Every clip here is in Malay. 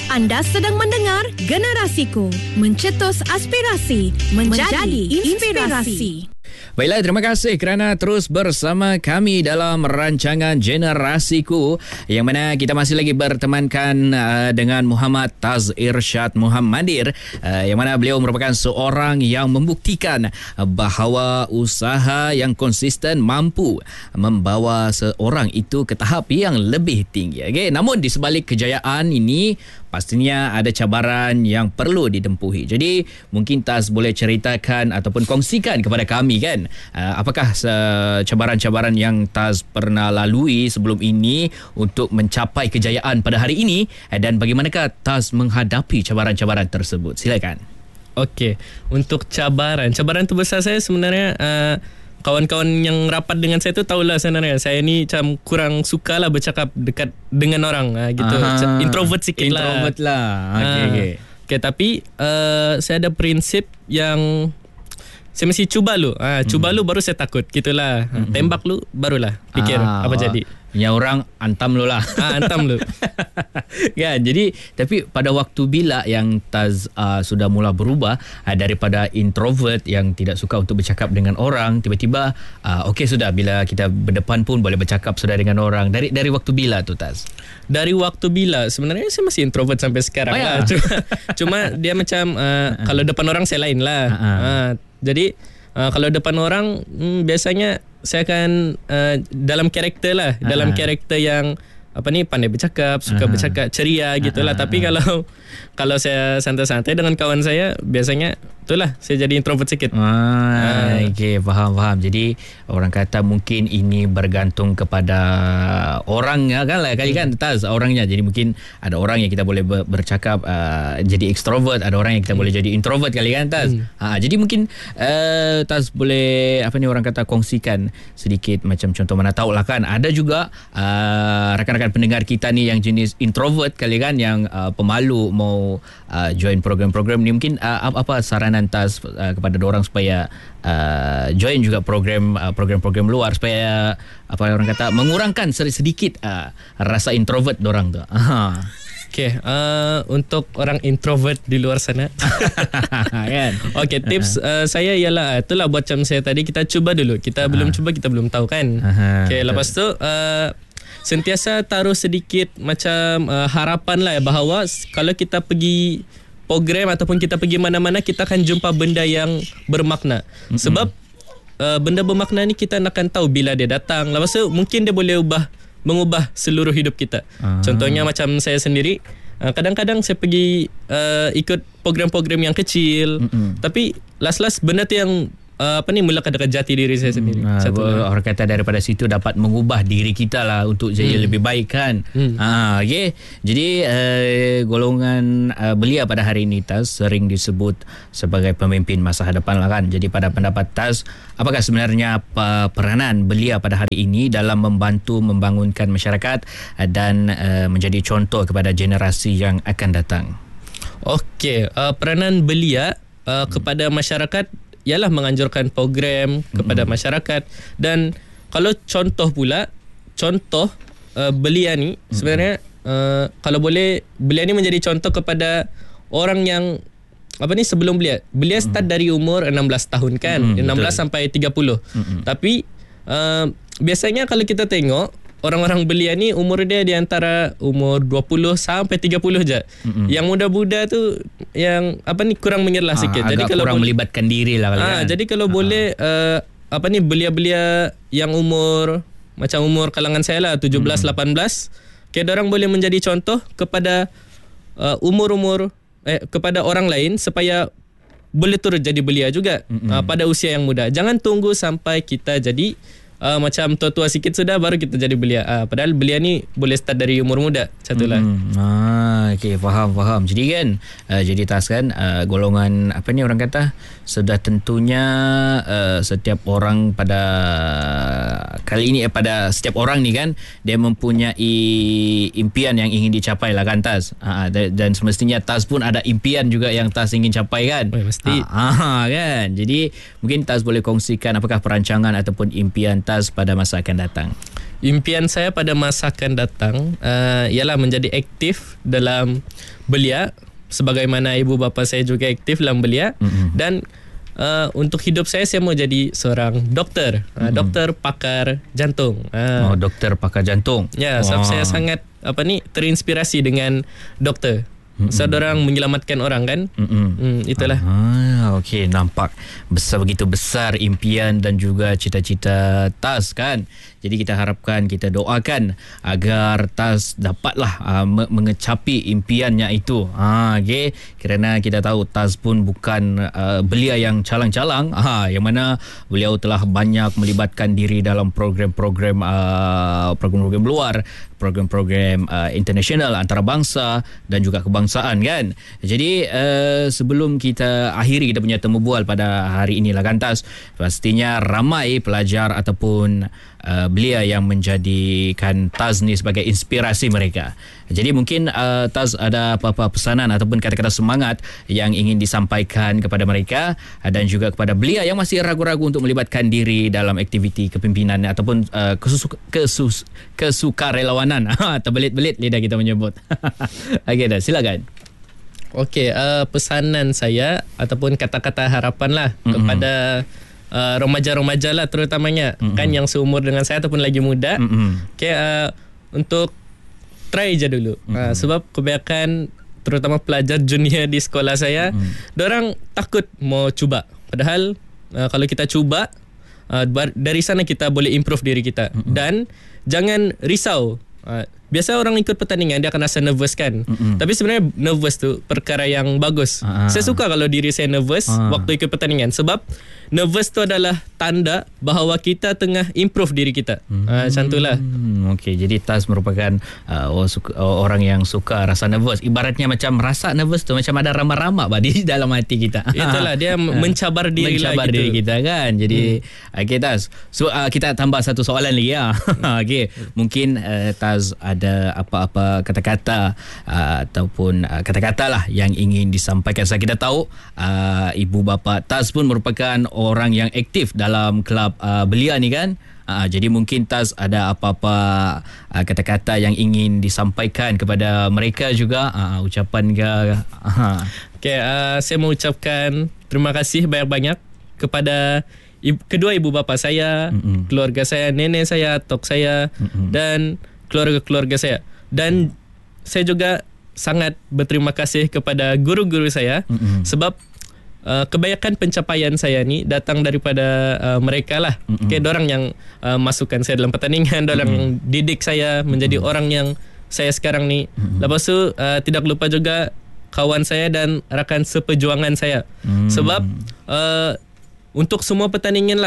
Anda sedang mendengar Generasiku, mencetus aspirasi, menjadi inspirasi. Baiklah, terima kasih kerana terus bersama kami dalam rancangan Generasiku, yang mana kita masih lagi bertemankan dengan Muhammad Taz Irsyad Muhammadir, yang mana beliau merupakan seorang yang membuktikan bahawa usaha yang konsisten mampu membawa seorang itu ke tahap yang lebih tinggi. Okay? Namun di sebalik kejayaan ini, pastinya ada cabaran yang perlu ditempuhi. Jadi mungkin Taz boleh ceritakan ataupun kongsikan kepada kami kan, apakah cabaran-cabaran yang Taz pernah lalui sebelum ini untuk mencapai kejayaan pada hari ini, dan bagaimanakah Taz menghadapi cabaran-cabaran tersebut? Silakan. Okey, untuk cabaran terbesar saya sebenarnya, kawan-kawan yang rapat dengan saya tu tahulah sebenarnya saya ni macam kurang suka lah bercakap dekat dengan orang gitu. Introvert sikit lah. Introvert lah. Okay, tapi saya ada prinsip yang saya mesti cuba lu. Cuba lu baru saya takut gitulah. Tembak lu barulah fikir apa jadi. Ya, orang antam lu lah. Antam lu. Ya, jadi tapi pada waktu bila yang Taz sudah mula berubah daripada introvert yang tidak suka untuk bercakap dengan orang, tiba-tiba okey sudah, bila kita berdepan pun boleh bercakap sudah dengan orang. Dari waktu bila tu, Taz? Dari waktu bila? Sebenarnya saya masih introvert sampai sekarang lah. Cuma dia macam kalau depan orang saya lain lah. Jadi kalau depan orang biasanya saya akan dalam karakter lah, dalam karakter yang pandai bercakap, suka bercakap, ceria gitulah. Tapi kalau saya santai-santai dengan kawan saya, biasanya itulah saya jadi introvert sikit. Okey, faham. Jadi orang kata mungkin ini bergantung kepada orangnya kan lah, kan Taz, orangnya. Jadi mungkin ada orang yang kita boleh bercakap jadi extrovert, ada orang yang kita boleh jadi introvert kali kan, Taz. Jadi mungkin Taz boleh orang kata kongsikan sedikit macam contoh, mana tahulah kan ada juga rakan-rakan pendengar kita ni yang jenis introvert kali kan, yang pemalu mau join program-program ni. Mungkin apa saranan Taz kepada orang supaya join juga program-program luar, supaya orang kata mengurangkan sedikit rasa introvert dorang tu. Okay, untuk orang introvert di luar sana kan? Okay, tips saya ialah itulah buat macam saya tadi, kita cuba dulu. Kita belum cuba, kita belum tahu kan. Okay, lepas tu sentiasa taruh sedikit macam harapan lah bahawa kalau kita pergi program ataupun kita pergi mana-mana, kita akan jumpa benda yang bermakna. Sebab benda bermakna ni kita akan tahu bila dia datang. Lepas tu mungkin dia boleh mengubah seluruh hidup kita. Contohnya macam saya sendiri, kadang-kadang saya pergi ikut program-program yang kecil, tapi last benda tu yang melekat dekat jati diri saya sendiri. Orang kata daripada situ dapat mengubah diri kita lah untuk jadi lebih baik kan. Okay. Jadi golongan belia pada hari ini, Taz, sering disebut sebagai pemimpin masa hadapan lah kan. Jadi pada pendapat Taz, apakah sebenarnya peranan belia pada hari ini dalam membantu membangunkan masyarakat dan menjadi contoh kepada generasi yang akan datang? Okey, peranan belia kepada masyarakat ialah menganjurkan program kepada masyarakat. Dan kalau contoh belia ni sebenarnya kalau boleh, belia ni menjadi contoh kepada orang yang sebelum belia start dari umur 16 tahun kan, 16 betul. Sampai 30. Tapi biasanya kalau kita tengok orang-orang belia ni umur dia di antara umur 20 sampai 30 je. Yang muda-muda tu yang kurang mengerlah sikit. Jadi kalau kurang melibatkan diri lah kan. Jadi kalau boleh belia-belia yang umur macam umur kalangan saya lah 17 18, orang boleh menjadi contoh kepada umur-umur kepada orang lain supaya boleh turut jadi belia juga pada usia yang muda. Jangan tunggu sampai kita jadi macam tua-tua sikit sudah baru kita jadi belia. Padahal belia ni boleh start dari umur muda. Satulah. Okey, faham. Jadi kan jadi Taz kan, golongan orang kata sudah tentunya setiap orang pada kali ini pada setiap orang ni kan, dia mempunyai impian yang ingin dicapai lah kan, Taz. Dan semestinya Taz pun ada impian juga yang Taz ingin capai kan. Mesti. Kan. Jadi mungkin Taz boleh kongsikan apakah perancangan ataupun impian Taz pada masa akan datang? Impian saya pada masa akan datang ialah menjadi aktif dalam belia, sebagaimana ibu bapa saya juga aktif dalam belia. Dan untuk hidup saya mau jadi seorang doktor, doktor pakar jantung. Doktor pakar jantung. Ya, sebab saya sangat terinspirasi dengan doktor. Seorang menyelamatkan orang kan. Itulah. Okey, nampak begitu besar impian dan juga cita-cita Taz kan. Jadi kita harapkan, kita doakan agar Taz dapatlah mengecapi impiannya itu. Okey, kerana kita tahu Taz pun bukan belia yang calang-calang. Yang mana beliau telah banyak melibatkan diri dalam program-program luar, program-program international antarabangsa dan juga kebangsaan kan. Jadi sebelum kita akhiri kita punya temu bual pada hari inilah kan Taz, pastinya ramai pelajar ataupun belia yang menjadikan Taz ni sebagai inspirasi mereka. Jadi mungkin Taz ada apa-apa pesanan ataupun kata-kata semangat yang ingin disampaikan kepada mereka dan juga kepada belia yang masih ragu-ragu untuk melibatkan diri dalam aktiviti kepimpinan ataupun kesukarelawanan. Terbelit-belit lidah kita menyebut. Okey dah, silakan. Okey, pesanan saya ataupun kata-kata harapan lah kepada remaja-remaja lah terutamanya, kan yang seumur dengan saya ataupun lagi muda. Okay, untuk try je dulu. Sebab kebanyakan terutama pelajar junior di sekolah saya, dorang takut mau cuba. Padahal kalau kita cuba, dari sana kita boleh improve diri kita. Dan jangan risau. Biasa orang ikut pertandingan dia akan rasa nervous kan. Tapi sebenarnya nervous tu perkara yang bagus. Saya suka kalau diri saya nervous waktu ikut pertandingan, sebab nervous tu adalah tanda bahawa kita tengah improve diri kita. Macam itulah. Okey, jadi Taz merupakan orang yang suka rasa nervous. Ibaratnya macam rasa nervous tu macam ada ramak-ramak di dalam hati kita. Itulah dia mencabar diri lah gitu. Diri kita kan. Jadi okey Taz. So kita tambah satu soalan lagi ya. Okey, mungkin Taz ada apa-apa kata-kata ataupun kata-kata lah yang ingin disampaikan. Saya kita tahu ibu bapa Taz pun merupakan orang yang aktif dalam kelab belia ni kan. Jadi mungkin Taz ada apa-apa kata-kata yang ingin disampaikan kepada mereka juga, ucapan ke? Okay, saya mau ucapkan terima kasih banyak-banyak kepada kedua ibu bapa saya, keluarga saya, nenek saya, tok saya dan keluarga-keluarga saya. Dan saya juga sangat berterima kasih kepada guru-guru saya, sebab kebanyakan pencapaian saya ni datang daripada mereka lah. Okay, dorang yang masukkan saya dalam pertandingan, dorang yang didik saya menjadi orang yang saya sekarang ni. Lepas tu tidak lupa juga kawan saya dan rakan seperjuangan saya. Sebab untuk semua pertandingan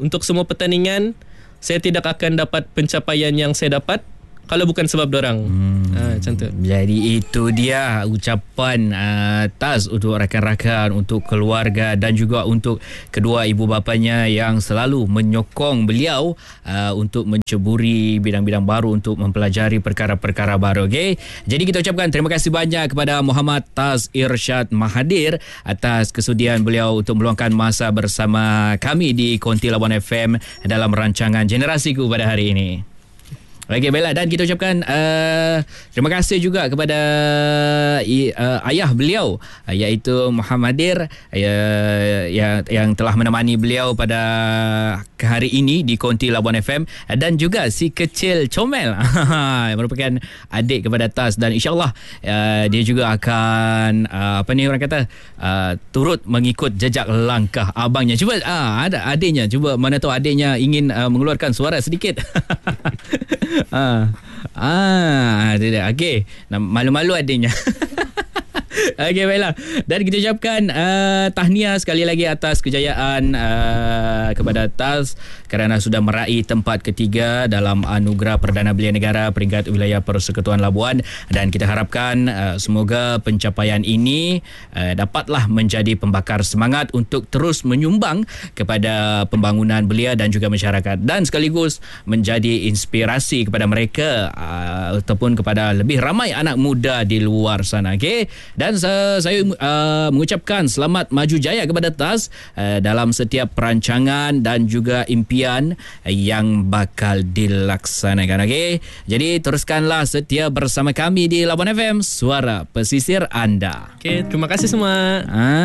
saya tidak akan dapat pencapaian yang saya dapat kalau bukan sebab dorang. Macam tu. Jadi itu dia ucapan Taz untuk rakan-rakan, untuk keluarga dan juga untuk kedua ibu bapanya yang selalu menyokong beliau untuk menceburi bidang-bidang baru, untuk mempelajari perkara-perkara baru. Okay? Jadi kita ucapkan terima kasih banyak kepada Muhammad Taz Irsyad Mahathir atas kesudian beliau untuk meluangkan masa bersama kami di Konti Labuan FM dalam rancangan Generasiku pada hari ini. Okey, baiklah, dan kita ucapkan terima kasih juga kepada ayah beliau iaitu Muhammadir yang telah menemani beliau pada hari ini di Konti Labuan FM, dan juga si kecil Comel merupakan adik kepada Taz, dan insyaAllah dia juga akan turut mengikut jejak langkah abangnya. Cuba ada adiknya, cuba mana tahu adiknya ingin mengeluarkan suara sedikit. Dia. Okey, malu-malu adiknya. Okey, baiklah. Dan kita ucapkan tahniah sekali lagi atas kejayaan kepada Taz kerana sudah meraih tempat ketiga dalam Anugerah Perdana Belia Negara peringkat wilayah Persekutuan Labuan, dan kita harapkan semoga pencapaian ini dapatlah menjadi pembakar semangat untuk terus menyumbang kepada pembangunan belia dan juga masyarakat, dan sekaligus menjadi inspirasi kepada mereka ataupun kepada lebih ramai anak muda di luar sana. Okey. Dan saya mengucapkan selamat maju jaya kepada Taz dalam setiap perancangan dan juga impian yang bakal dilaksanakan. Okey. Jadi teruskanlah setia bersama kami di Labuan FM, suara pesisir anda. Okey, terima kasih semua.